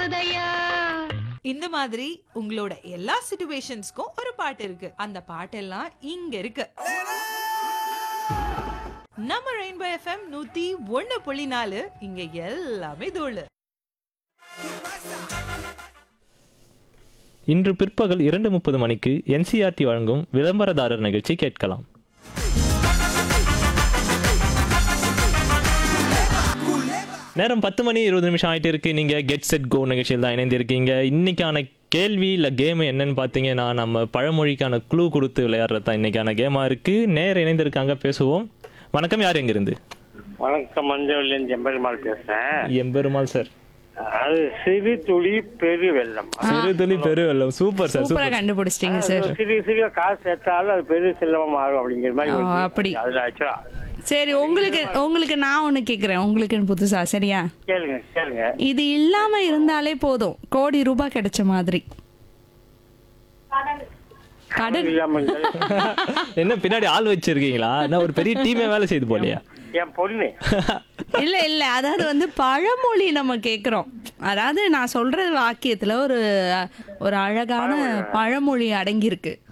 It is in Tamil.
போதையா. இந்த மாதிரி உங்களோட எல்லா சிச்சுவேஷன்ஸ்க்கும் ஒரு பாட்டு இருக்கு. அந்த பாட்டெல்லாம் இங்க இருக்கு. நம்ம ரெயின்போ எஃப்எம் 101.4 இங்க எல்லாமே தோழு. இன்று பிற்பகல் 2:30 மணிக்கு என்சிஆர்டி வழங்கும் விளம்பரதாரர் நிகழ்ச்சி கேட்கலாம். நேரம் 10:20 ஆகிட்டு இருக்கு. நீங்கள் கெட் செட் கோ நிகழ்ச்சியில் தான் இணைந்திருக்கீங்க. இன்னைக்கான கேள்வி இல்லை கேம் என்னன்னு பார்த்தீங்கன்னா, நம்ம பழமொழிக்கான க்ளூ கொடுத்து விளையாடுறது தான் இன்னைக்கான கேமாக இருக்குது. நேர் இணைந்திருக்காங்க, பேசுவோம். வணக்கம், யார் எங்கிருந்து? வணக்கம், மஞ்சள்லேருந்து எம்பெருமாள் பேசுறேன். எம்பெருமாள் சார். அது சிறு துளி பெரு வெள்ளம். சிறு துளி பெரு வெள்ளம். சூப்பர் சார், சூப்பரா கண்டுபிடிச்சிட்டீங்க சார். சிறு சிறு காசு சேர்த்தாலும் அது பெரு செல்வம் ஆகும் அப்படிங்கிற மாதிரி ஒரு அப்படி. அதுல ஆக்சுவலா சரி, உங்களுக்கு நான் ஒண்ணு கேக்குறேன், உங்களுக்கு புதுசா. சரியா? கேளுங்க கேளுங்க. இது இல்லாம இருந்தாலே போதும், கோடி ரூபாய் கிடைச்ச மாதிரி. கடன் இல்லாம என்ன பின்னாடி ஆள் வச்சிருக்கீங்களா? என்ன ஒரு பெரிய டீமே வேலை செய்து போலியா? என் பொண்ணு. இல்ல, அதாவது பழமொழி நம்ம கேக்குறோம். அதாவது நான் சொல்ற வாக்கியத்துல ஒரு அழகான பழமொழி அடங்கி இருக்கு.